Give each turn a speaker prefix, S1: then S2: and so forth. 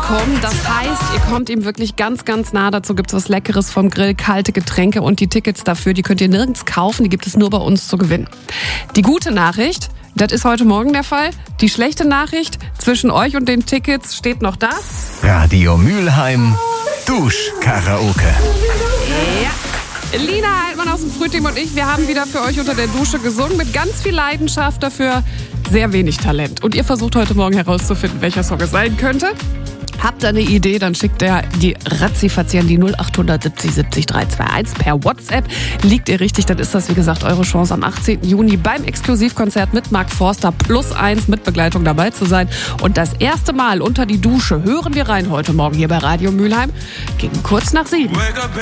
S1: Publikum. Das heißt, ihr kommt ihm wirklich ganz, ganz nah. Dazu gibt's was Leckeres vom Grill, kalte Getränke und die Tickets dafür, die könnt ihr nirgends kaufen. Die gibt es nur bei uns zu gewinnen. Die gute Nachricht, das ist heute Morgen der Fall. Die schlechte Nachricht, zwischen euch und den Tickets steht noch das.
S2: Radio Mülheim Dusch-Karaoke.
S1: Ja. Lina Heidmann aus dem Frühteam und ich, wir haben wieder für euch unter der Dusche gesungen. Mit ganz viel Leidenschaft, dafür sehr wenig Talent. Und ihr versucht heute Morgen herauszufinden, welcher Song es sein könnte. Habt ihr eine Idee, dann schickt ihr die Ratzifatzi an die 0870 70 321 per WhatsApp. Liegt ihr richtig, dann ist das, wie gesagt, eure Chance am 18. Juni beim Exklusivkonzert mit Mark Forster +1 mit Begleitung dabei zu sein. Und das erste Mal unter die Dusche hören wir rein heute Morgen hier bei Radio Mülheim gegen kurz nach 7.